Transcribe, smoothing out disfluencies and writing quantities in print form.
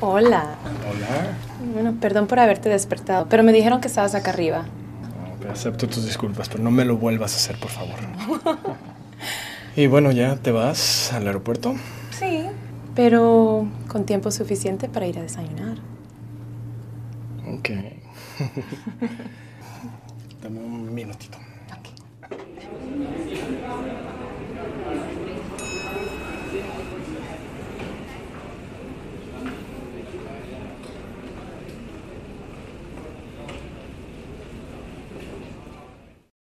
Hola. Hola. Bueno, perdón por haberte despertado, pero me dijeron que estabas acá arriba. Ok, acepto tus disculpas, pero no me lo vuelvas a hacer, por favor. Y bueno, ¿ya te vas al aeropuerto? Sí, pero con tiempo suficiente para ir a desayunar. Ok. Dame un minutito. Ok.